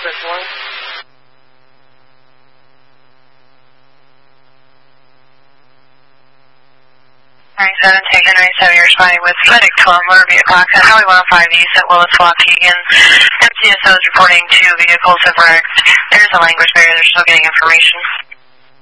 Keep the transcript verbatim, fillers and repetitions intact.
Chris one. nine seven, Taker nine seven, you're responding with Flight twelve, motor vehicle accident, Highway one oh five East at Willis Waukegan. M T S O is reporting two vehicles have wrecked. There's a language barrier, they're still getting information.